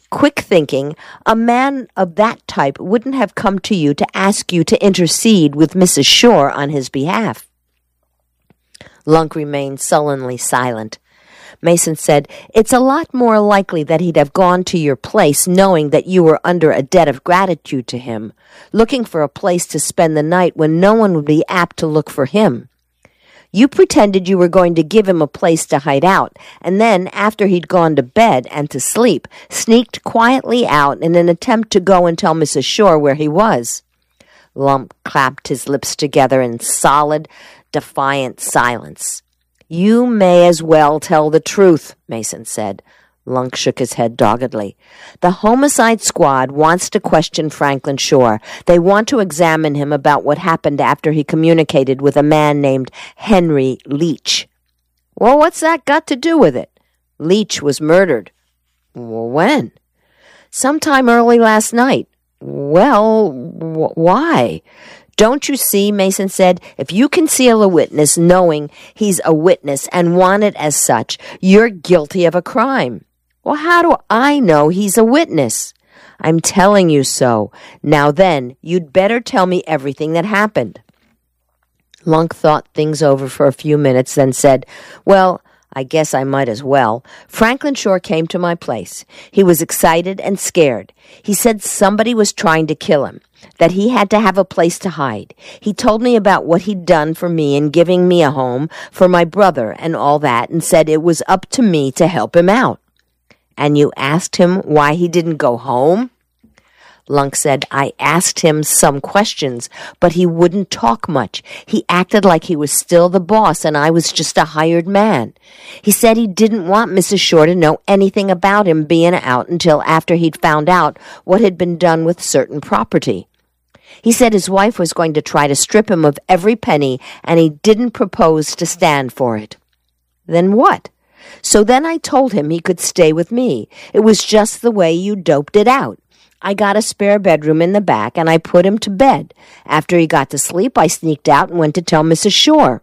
quick thinking, a man of that type wouldn't have come to you to ask you to intercede with Mrs. Shore on his behalf." Lunk remained sullenly silent. Mason said, "It's a lot more likely that he'd have gone to your place knowing that you were under a debt of gratitude to him, looking for a place to spend the night when no one would be apt to look for him. You pretended you were going to give him a place to hide out, and then, after he'd gone to bed and to sleep, sneaked quietly out in an attempt to go and tell Mrs. Shore where he was." Lunk clapped his lips together in solid, defiant silence. "You may as well tell the truth," Mason said. Lunk shook his head doggedly. "The homicide squad wants to question Franklin Shore. They want to examine him about what happened after he communicated with a man named Henry Leach." "Well, what's that got to do with it?" "Leach was murdered." "When?" "Sometime early last night." "Well, why?" "Don't you see," Mason said, "if you conceal a witness knowing he's a witness and want it as such, you're guilty of a crime." "Well, how do I know he's a witness?" "I'm telling you so. Now then, you'd better tell me everything that happened." Lunk thought things over for a few minutes, then said, "Well, I guess I might as well. Franklin Shore came to my place. He was excited and scared. He said somebody was trying to kill him, that he had to have a place to hide. He told me about what he'd done for me in giving me a home for my brother and all that, and said it was up to me to help him out." "And you asked him why he didn't go home?" Lunk said, "I asked him some questions, but he wouldn't talk much. He acted like he was still the boss and I was just a hired man. He said he didn't want Mrs. Shore to know anything about him being out until after he'd found out what had been done with certain property. He said his wife was going to try to strip him of every penny, and he didn't propose to stand for it." "Then what?" "So then I told him he could stay with me. It was just the way you doped it out. I got a spare bedroom in the back, and I put him to bed. After he got to sleep, I sneaked out and went to tell Mrs. Shore."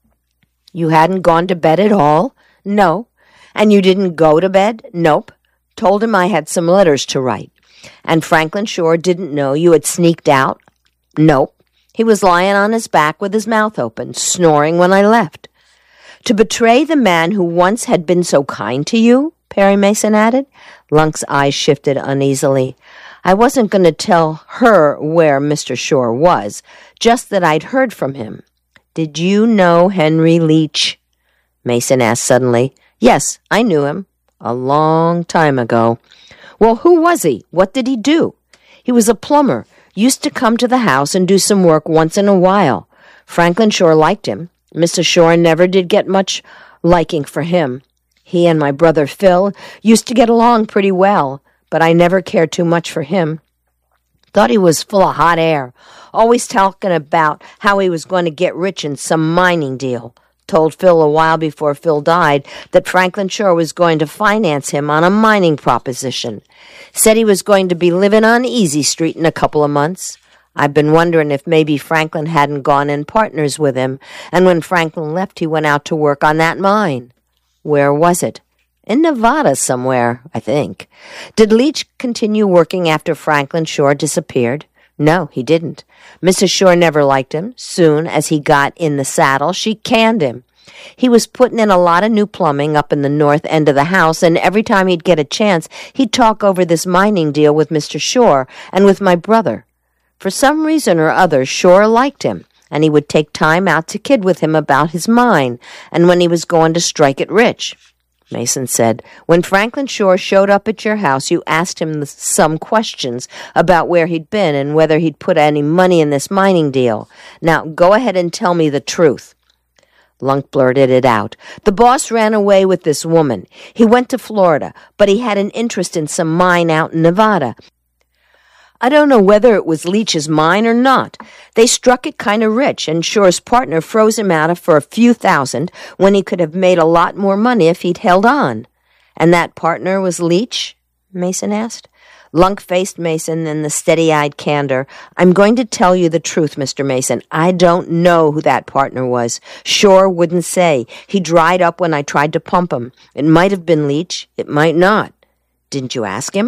"You hadn't gone to bed at all?" "No." "And you didn't go to bed?" "Nope." "Told him I had some letters to write." "And Franklin Shore didn't know you had sneaked out?" "Nope. He was lying on his back with his mouth open, snoring when I left." "To betray the man who once had been so kind to you?" Perry Mason added. Lunk's eyes shifted uneasily. "I wasn't going to tell her where Mr. Shore was, just that I'd heard from him." "Did you know Henry Leach?" Mason asked suddenly. "Yes, I knew him. A long time ago." "Well, who was he? What did he do?" "He was a plumber. Used to come to the house and do some work once in a while. Franklin Shore liked him. Mrs. Shore never did get much liking for him. He and my brother Phil used to get along pretty well, but I never cared too much for him. Thought he was full of hot air, always talking about how he was going to get rich in some mining deal. Told Phil a while before Phil died that Franklin Shore was going to finance him on a mining proposition. Said he was going to be living on Easy Street in a couple of months. I've been wondering if maybe Franklin hadn't gone in partners with him, and when Franklin left, he went out to work on that mine." "Where was it?" "In Nevada somewhere, I think." "Did Leach continue working after Franklin Shore disappeared?" "No, he didn't. Mrs. Shore never liked him. Soon as he got in the saddle, she canned him. He was putting in a lot of new plumbing up in the north end of the house, and every time he'd get a chance, he'd talk over this mining deal with Mr. Shore and with my brother. For some reason or other, Shore liked him, and he would take time out to kid with him about his mine and when he was going to strike it rich." Mason said, "When Franklin Shore showed up at your house, you asked him some questions about where he'd been and whether he'd put any money in this mining deal. Now, go ahead and tell me the truth." Lunk blurted it out. "The boss ran away with this woman. He went to Florida, but he had an interest in some mine out in Nevada. I don't know whether it was Leach's mine or not. They struck it kind of rich, and Shore's partner froze him out for a few thousand when he could have made a lot more money if he'd held on." "And that partner was Leach?" Mason asked. Lunk faced Mason in the steady-eyed candor. "I'm going to tell you the truth, Mr. Mason. I don't know who that partner was. Shore wouldn't say. He dried up when I tried to pump him. It might have been Leach. It might not." "Didn't you ask him?"